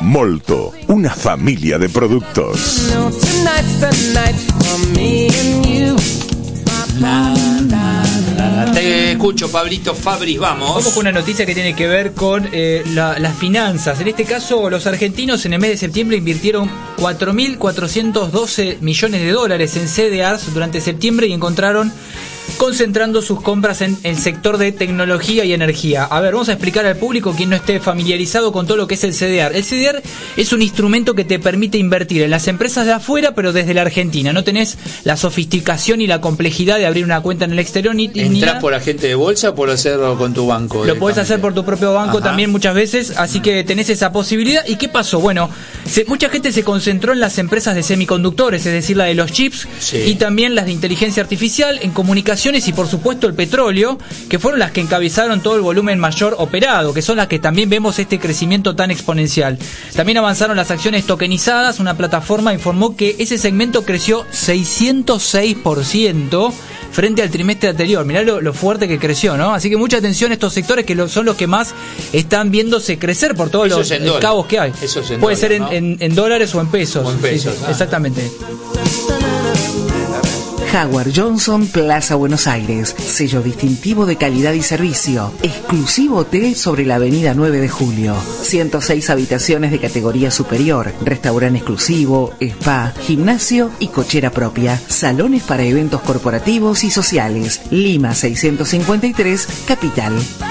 Molto, una familia de productos. Te escucho, Pablito Fabris, vamos. Vamos con una noticia que tiene que ver con las finanzas. En este caso, los argentinos en el mes de septiembre invirtieron 4.412 millones de dólares en CDRs durante septiembre y encontraron concentrando sus compras en el sector de tecnología y energía. A ver, vamos a explicar al público quien no esté familiarizado con todo lo que es el CDR. El CDR es un instrumento que te permite invertir en las empresas de afuera, pero desde la Argentina. No tenés la sofisticación y la complejidad de abrir una cuenta en el exterior ni ¿Entrás por agente de bolsa o por hacerlo con tu banco? Lo podés hacer por tu propio banco. Ajá. También muchas veces, así que tenés esa posibilidad. ¿Y qué pasó? Bueno, mucha gente se concentró en las empresas de semiconductores, es decir, la de los chips, sí, y también las de inteligencia artificial, en comunicación y por supuesto el petróleo, que fueron las que encabezaron todo el volumen mayor operado, que son las que también vemos este crecimiento tan exponencial. También avanzaron las acciones tokenizadas. Una plataforma informó que ese segmento creció 606% frente al trimestre anterior. Mirá lo fuerte que creció, ¿no? Así que mucha atención a estos sectores que son los que más están viéndose crecer por todos los cabos que hay. Eso es Puede dólar, ser ¿no? en dólares o en pesos. O en pesos, sí, exactamente. Howard Johnson, Plaza Buenos Aires. Sello distintivo de calidad y servicio. Exclusivo hotel sobre la avenida 9 de Julio. 106 habitaciones de categoría superior. Restaurante exclusivo, spa, gimnasio y cochera propia. Salones para eventos corporativos y sociales. Lima 653, Capital.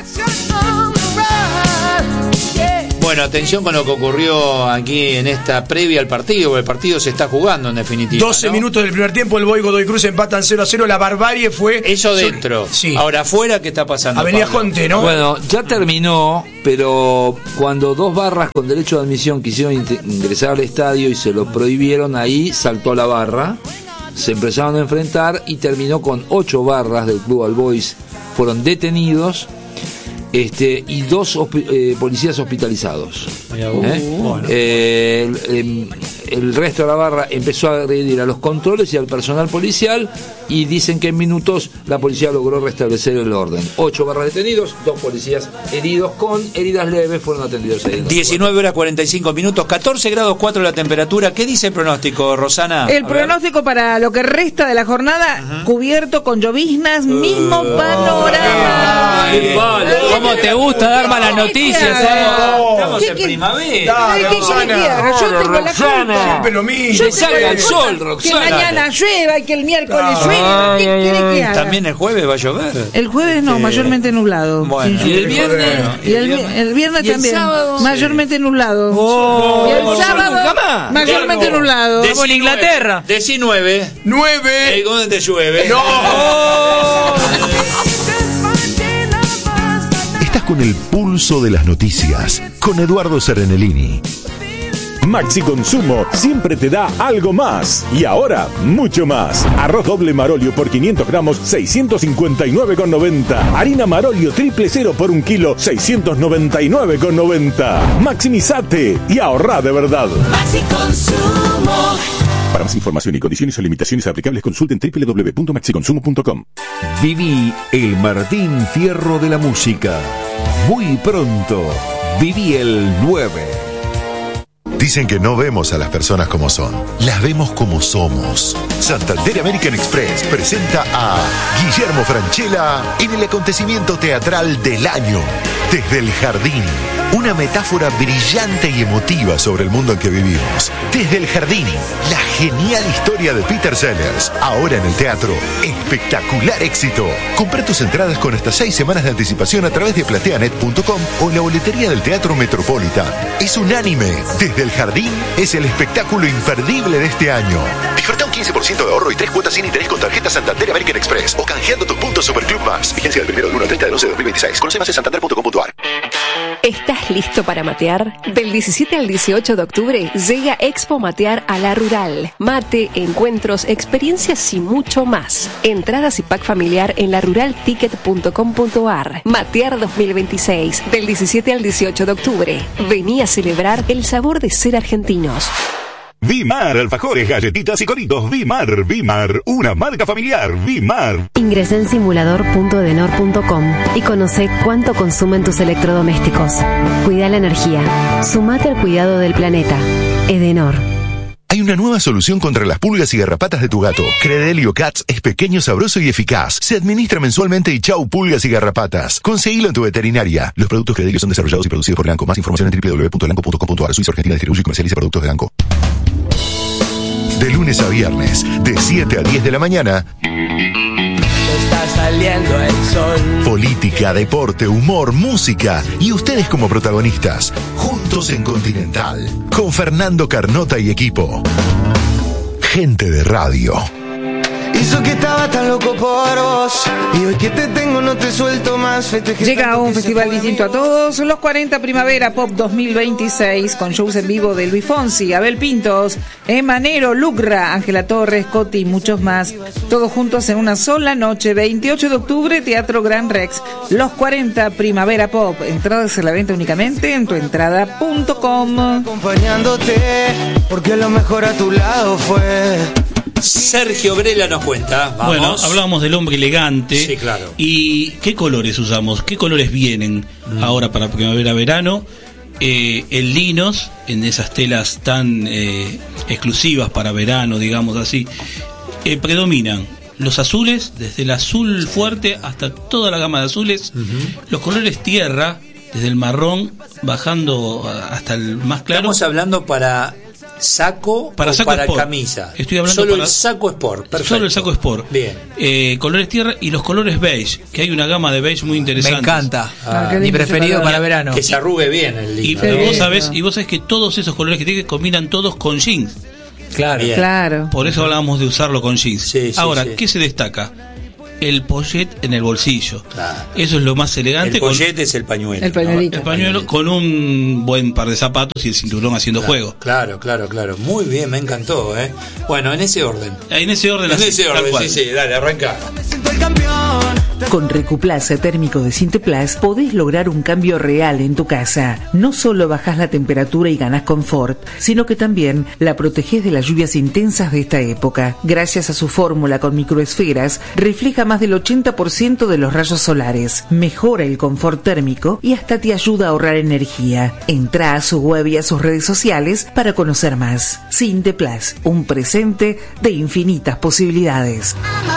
Bueno, atención con lo que ocurrió aquí en esta previa al partido, porque el partido se está jugando en definitiva. 12 minutos del primer tiempo, el Boy Godoy Cruz empatan 0-0, la barbarie fue... Eso dentro. Sí. Ahora afuera, ¿qué está pasando? Avenida Pablo? Jonte, ¿no? Bueno, ya terminó, pero cuando dos barras con derecho de admisión quisieron ingresar al estadio y se lo prohibieron, ahí saltó la barra, se empezaron a enfrentar y terminó con 8 barras del Club All Boys fueron detenidos. Y 2 policías hospitalizados. Bueno. El resto de la barra empezó a agredir a los controles y al personal policial, y dicen que en minutos la policía logró restablecer el orden. 8 barras detenidos, 2 policías heridos con heridas leves fueron atendidos ahí. 19:45, 14 grados 4 la temperatura. ¿Qué dice el pronóstico, Rosana? El pronóstico para lo que resta de la jornada, cubierto con lloviznas, mismo panorama. ¿Cómo te gusta dar malas noticias? Estamos en primavera. ¿Qué quiere que haga? Yo tengo la culpa. Siempre lo mismo. Que salga el sol, Que Roxana. mañana llueva y que el miércoles llueva. ¿Qué quiere que haga? ¿También el jueves va a llover? El jueves no, mayormente nublado. Bueno, Sí, ¿Y el viernes? y el viernes ¿Y el también, sábado? mayormente nublado. Y el sábado, mayormente nublado. Como en Inglaterra. 19. 9. ¿Dónde te llueve? No. Estás con el pulso de las noticias, con Eduardo Serenellini. Maxi Consumo siempre te da algo más. Y ahora, mucho más. Arroz doble Marolio por 500 gramos, 659,90. Harina Marolio triple cero por 1 kilo, 699,90. Maximizate y ahorrá de verdad. Maxi Consumo. Para más información y condiciones o limitaciones aplicables, consulten www.maxiconsumo.com. Viví el Martín Fierro de la música. Muy pronto, viví el 9. Dicen que no vemos a las personas como son, las vemos como somos. Santander American Express presenta a Guillermo Francella en el acontecimiento teatral del año, Desde el Jardín. Una metáfora brillante y emotiva sobre el mundo en que vivimos. Desde el Jardín, la genial historia de Peter Sellers. Ahora en el teatro, espectacular éxito. Comprá tus entradas con hasta 6 semanas de anticipación a través de plateanet.com o en la boletería del Teatro Metropolitan. Es unánime. Desde el Jardín es el espectáculo imperdible de este año. Disfruta un 15% de ahorro y 3 cuotas sin interés con tarjeta Santander American Express o canjeando tus puntos Superclub Más. Vigencia del 1 al 30 de 2026. Conoce más en santander.com.ar. ¿Estás listo para matear? Del 17 al 18 de octubre llega Expo Matear a La Rural. Mate, encuentros, experiencias y mucho más. Entradas y pack familiar en laruralticket.com.ar. Matear 2026, del 17 al 18 de octubre. Vení a celebrar el sabor de ser argentinos. Vimar, alfajores, galletitas y coritos. Vimar, una marca familiar. Vimar. Ingresa en simulador.edenor.com y conoce cuánto consumen tus electrodomésticos. Cuida la energía. Sumate al cuidado del planeta. Edenor. Hay una nueva solución contra las pulgas y garrapatas de tu gato. Credelio Cats es pequeño, sabroso y eficaz. Se administra mensualmente y chau pulgas y garrapatas. Conseguilo en tu veterinaria. Los productos Credelio son desarrollados y producidos por Elanco. Más información en www.elanco.com.ar. Suiza Argentina distribuye y comercializa productos de Elanco. De lunes a viernes, de 7 a 10 de la mañana. Está saliendo el sol. Política, deporte, humor, música y ustedes como protagonistas. Juntos en Continental. Con Fernando Carnota y equipo. Gente de radio. Hizo que estaba tan loco por vos. Y hoy que te tengo no te suelto más. Llega un festival distinto a todos. Los 40 Primavera Pop 2026. Con shows en vivo de Luis Fonsi, Abel Pintos, Emanero, Lucra, Ángela Torres, Coti y muchos más. Todos juntos en una sola noche. 28 de octubre, Teatro Gran Rex. Los 40 Primavera Pop. Entradas a la venta únicamente en tuentrada.com. Acompañándote, porque lo mejor a tu lado fue. Sergio Grela nos cuenta. Vamos. Bueno, hablábamos del hombre elegante. Sí, claro. ¿Y qué colores usamos? ¿Qué colores vienen ahora para primavera-verano? En linos, en esas telas tan exclusivas para verano, digamos así, predominan los azules, desde el azul fuerte hasta toda la gama de azules, los colores tierra, desde el marrón bajando hasta el más claro. Estamos hablando para saco para, saco para sport. Camisa. Estoy hablando solo para el saco sport. Perfecto. Solo el saco sport. Bien. Colores tierra y los colores beige, que hay una gama de beige muy interesante. Me encanta. Mi preferido para verano. Que se arrugue bien el lindo. Y vos sabés que todos esos colores que tiene combinan todos con jeans. Claro. Claro. Por eso hablábamos de usarlo con jeans. Sí, ahora, sí. ¿qué se destaca? El pochette en el bolsillo. Claro. Eso es lo más elegante. El pochette es el pañuelo. El pañuelito. El pañuelo con un buen par de zapatos y el cinturón haciendo juego. Claro. Muy bien, me encantó, ¿eh? Bueno, en ese orden. Sí, dale, arranca. Con Recuplace térmico de Sinteplas podés lograr un cambio real en tu casa. No solo bajás la temperatura y ganás confort, sino que también la protegés de las lluvias intensas de esta época. Gracias a su fórmula con microesferas, refleja más del 80% de los rayos solares, mejora el confort térmico y hasta te ayuda a ahorrar energía. Entrá a su web y a sus redes sociales para conocer más. Sinteplas, un presente de infinitas posibilidades.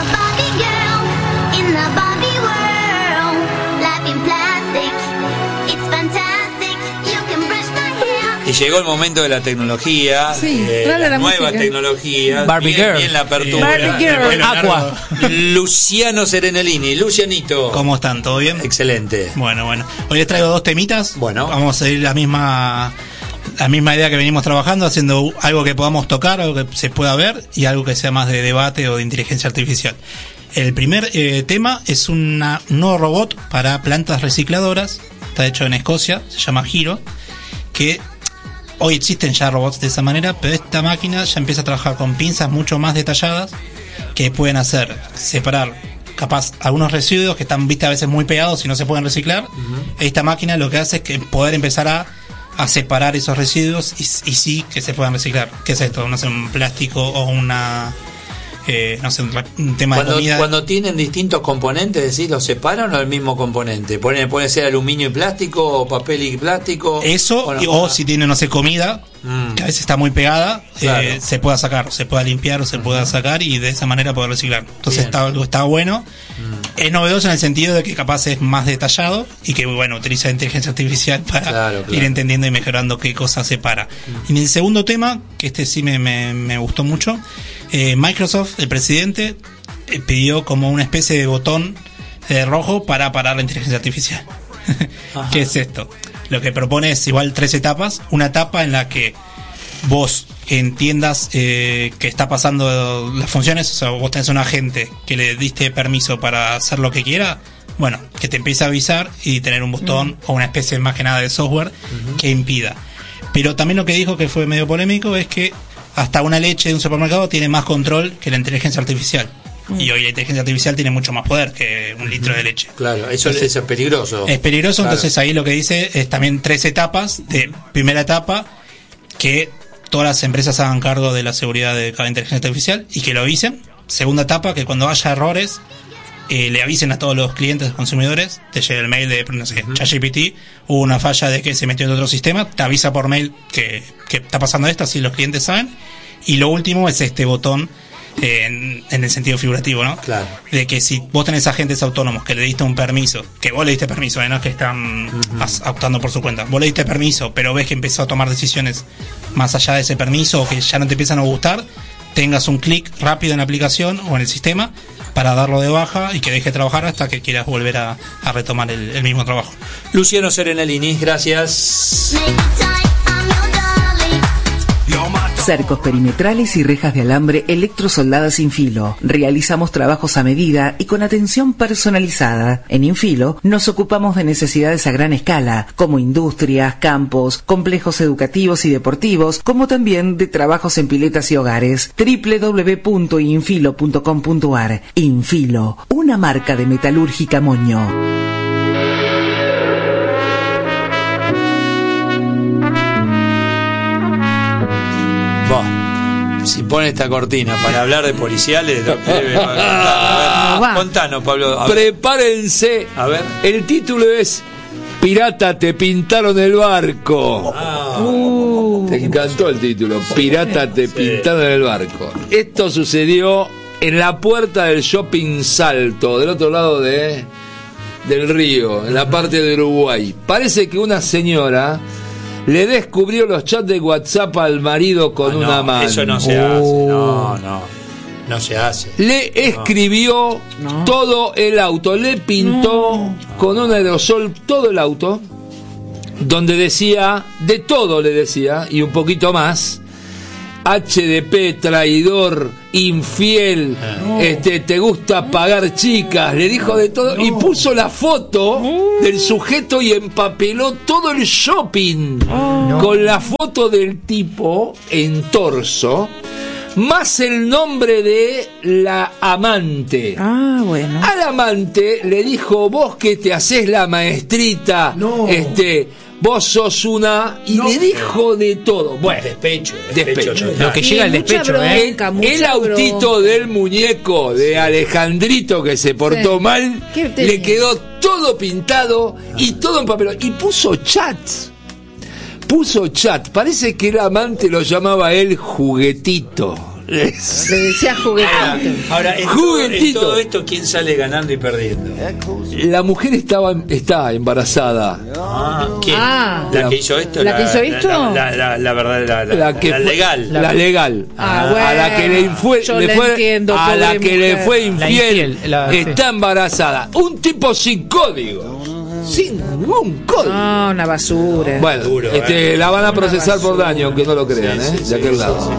Y llegó el momento de la tecnología, la nueva tecnología. Barbie Girl. Bien la apertura. Barbie Girl. Bueno, Aqua. Luciano Serenellini. Lucianito. ¿Cómo están? ¿Todo bien? Excelente. Bueno. Hoy les traigo dos temitas. Bueno. Vamos a seguir la misma idea que venimos trabajando, haciendo algo que podamos tocar, algo que se pueda ver y algo que sea más de debate o de inteligencia artificial. El primer tema es un nuevo robot para plantas recicladoras. Está hecho en Escocia, se llama Giro, que hoy existen ya robots de esa manera, pero esta máquina ya empieza a trabajar con pinzas mucho más detalladas que pueden hacer separar capaz algunos residuos que están a veces muy pegados y no se pueden reciclar. Esta máquina lo que hace es que poder empezar a separar esos residuos y sí que se puedan reciclar. ¿Qué es esto? No sé, un plástico o una... un tema de comida. Cuando tienen distintos componentes, ¿decís, los separan o el mismo componente? Puede ser aluminio y plástico, o papel y plástico. Eso, o si tiene, comida, que a veces está muy pegada, claro. Se pueda sacar, se pueda limpiar o se pueda sacar y de esa manera poder reciclar. Entonces está bueno. Es novedoso en el sentido de que capaz es más detallado y que utiliza inteligencia artificial para ir entendiendo y mejorando qué cosa separa. Y en el segundo tema, que este sí me gustó mucho, Microsoft, el presidente, pidió como una especie de botón rojo para parar la inteligencia artificial. ¿Qué es esto? Lo que propone es igual 3 etapas. Una etapa en la que vos entiendas que está pasando las funciones, o sea, vos tenés un agente que le diste permiso para hacer lo que quiera, que te empiece a avisar y tener un botón o una especie más que nada de software que impida. Pero también lo que dijo, que fue medio polémico, es que hasta una leche de un supermercado tiene más control que la inteligencia artificial. Y hoy la inteligencia artificial tiene mucho más poder que un litro de leche. Claro, eso es peligroso. Es peligroso, claro. Entonces ahí lo que dice es también 3 etapas. De primera etapa, que todas las empresas hagan cargo de la seguridad de cada inteligencia artificial y que lo avisen. Segunda etapa, que cuando haya errores, le avisen a todos los clientes, consumidores, te llega el mail de, no sé, ChatGPT, hubo una falla de que se metió en otro sistema, te avisa por mail que está pasando esto, así los clientes saben. Y lo último es este botón, en el sentido figurativo, ¿no? Claro. De que si vos tenés agentes autónomos que le diste un permiso, que vos le diste permiso, no es que están optando por su cuenta, vos le diste permiso, pero ves que empezó a tomar decisiones más allá de ese permiso o que ya no te empiezan a gustar, tengas un clic rápido en la aplicación o en el sistema para darlo de baja y que deje de trabajar hasta que quieras volver a retomar el mismo trabajo. Luciano Serenalini, gracias. Cercos perimetrales y rejas de alambre electrosoldadas Infilo. Realizamos trabajos a medida y con atención personalizada. En Infilo nos ocupamos de necesidades a gran escala, como industrias, campos, complejos educativos y deportivos, como también de trabajos en piletas y hogares. www.infilo.com.ar. Infilo, una marca de metalúrgica Moño. Si pone esta cortina para hablar de policiales, contanos, Pablo. Prepárense. A ver. El título es Pirata, te pintaron el barco. Te encantó el título. Pirata, te pintaron el barco. Esto sucedió en la puerta del Shopping Salto, del otro lado del río, en la parte de Uruguay. Parece que una señora le descubrió los chats de WhatsApp al marido con una amante. Eso no se hace, no se hace. Le escribió todo el auto, le pintó con un aerosol todo el auto, donde decía, de todo le decía, y un poquito más, HDP, traidor, infiel, te gusta pagar chicas, le dijo de todo y puso la foto del sujeto y empapeló todo el shopping con la foto del tipo en torso, más el nombre de la amante. Bueno. Al amante le dijo, vos que te haces la maestrita, vos sos una... Y le dijo de todo. Bueno, despecho. Lo que llega al despecho, el autito del muñeco de Alejandrito que se portó mal, le quedó todo pintado y todo en papel. Y puso chat. Parece que el amante lo llamaba él juguetito. Le decía juguetito. Ahora, en todo esto, ¿quién sale ganando y perdiendo? La mujer está embarazada. ¿Quién? ¿La que hizo esto? ¿La que hizo esto? La verdad, la legal. La legal. Bueno, a la que le fue infiel. Está embarazada. Un tipo sin código. Sin ningún código. Una basura. Bueno, duro, la van a procesar por daño, aunque no lo crean, de aquel lado.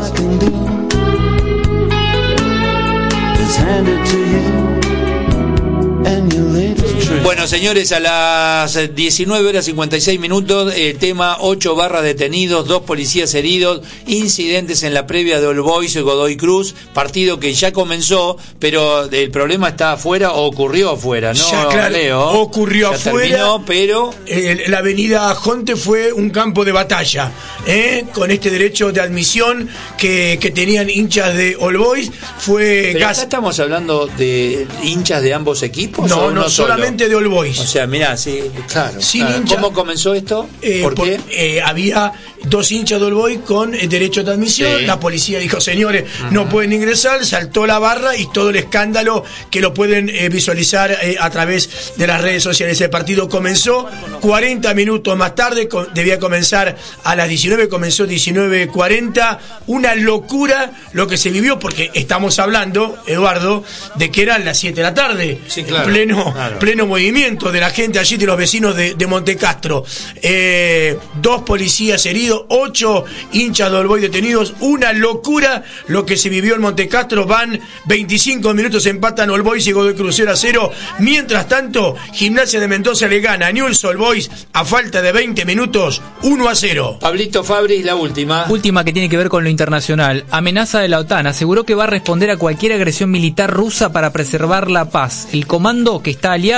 Bueno, señores, a las 19:56, el tema 8 barras detenidos, 2 policías heridos, incidentes en la previa de All Boys y Godoy Cruz, partido que ya comenzó, pero el problema está afuera o ocurrió afuera, ¿no? Ya, claro, Leo, ocurrió ya afuera, terminó, pero la avenida Jonte fue un campo de batalla, con este derecho de admisión que tenían hinchas de All Boys, pero acá estamos hablando de hinchas de ambos equipos. No, solamente de All Boys. O sea, mirá, claro. ¿Cómo comenzó esto? ¿Por qué? Había 2 hinchas de All Boys con derecho de admisión. La policía dijo, señores, no pueden ingresar, saltó la barra y todo el escándalo que lo pueden visualizar a través de las redes sociales. El partido comenzó 40 minutos más tarde, debía comenzar a las 19, comenzó 19:40. Una locura lo que se vivió, porque estamos hablando, Eduardo, de que eran las 7 de la tarde. Sí, claro. Pleno movimiento de la gente allí, de los vecinos de Montecastro. 2 policías heridos, 8 hinchas de All Boys detenidos. Una locura lo que se vivió en Montecastro. Van 25 minutos, empatan All Boys y Godoy Cruz 0-0. Mientras tanto, Gimnasia de Mendoza le gana a Newell's All Boys a falta de 20 minutos 1-0. Pablito Fabris, la última. Última que tiene que ver con lo internacional. Amenaza de la OTAN. Aseguró que va a responder a cualquier agresión militar rusa para preservar la paz. El comando, que está aliado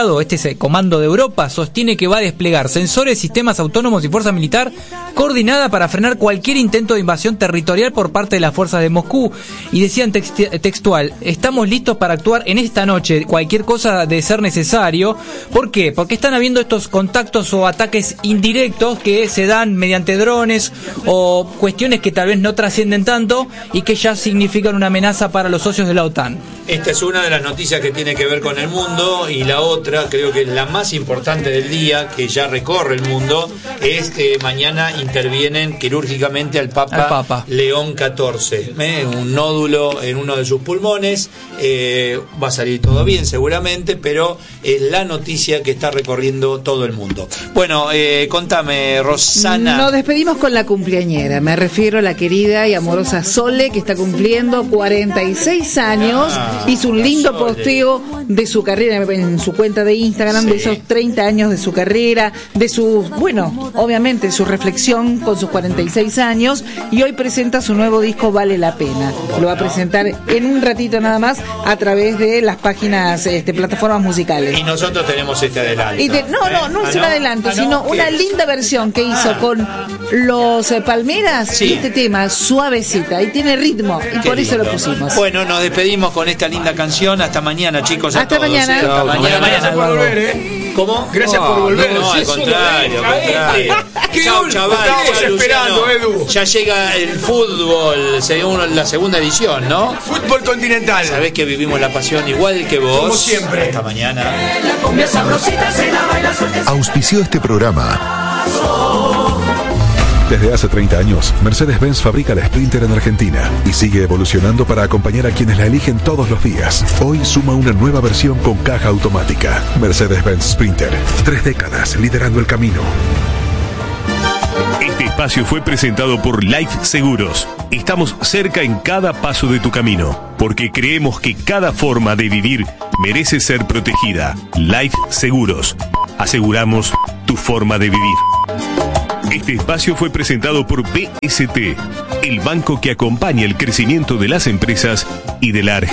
Estado, Comando de Europa, sostiene que va a desplegar sensores, sistemas autónomos y fuerza militar coordinada para frenar cualquier intento de invasión territorial por parte de las fuerzas de Moscú. Y decían textual: estamos listos para actuar en esta noche, cualquier cosa de ser necesario. ¿Por qué? Porque están habiendo estos contactos o ataques indirectos que se dan mediante drones o cuestiones que tal vez no trascienden tanto y que ya significan una amenaza para los socios de la OTAN. Esta es una de las noticias que tiene que ver con el mundo, y la otra, creo que la más importante del día, que ya recorre el mundo, es que mañana intervienen quirúrgicamente al Papa León XIV. Un nódulo en uno de sus pulmones, va a salir todo bien seguramente, pero es la noticia que está recorriendo todo el mundo. Bueno, contame, Rosana. Nos despedimos con la cumpleañera, me refiero a la querida y amorosa Sole, que está cumpliendo 46 años. Hizo un lindo posteo de su carrera en su cuenta de Instagram, de esos 30 años de su carrera, de su, bueno, obviamente su reflexión con sus 46 años, y hoy presenta su nuevo disco Vale la Pena. Lo va a presentar en un ratito nada más a través de las páginas, plataformas musicales. Y nosotros tenemos este adelanto. No es un adelanto, sino una linda versión que hizo con los Palmeras, y este tema, Suavecita, y tiene ritmo, y por eso lo pusimos. Bueno, nos despedimos con esta linda canción. Hasta mañana, chicos. Hasta mañana. Hasta mañana. Gracias por volver, ¿Cómo? Gracias por volver. No, al contrario. Chao, chaval. Estamos esperando, Edu. Ya llega el fútbol, según la segunda edición, ¿no? Fútbol continental. Sabés que vivimos la pasión igual que vos. Como siempre. Hasta mañana. Auspició este programa. Desde hace 30 años, Mercedes-Benz fabrica la Sprinter en Argentina y sigue evolucionando para acompañar a quienes la eligen todos los días. Hoy suma una nueva versión con caja automática. Mercedes-Benz Sprinter. 3 décadas liderando el camino. Este espacio fue presentado por Life Seguros. Estamos cerca en cada paso de tu camino, porque creemos que cada forma de vivir merece ser protegida. Life Seguros. Aseguramos tu forma de vivir. Este espacio fue presentado por BST, el banco que acompaña el crecimiento de las empresas y de la Argentina.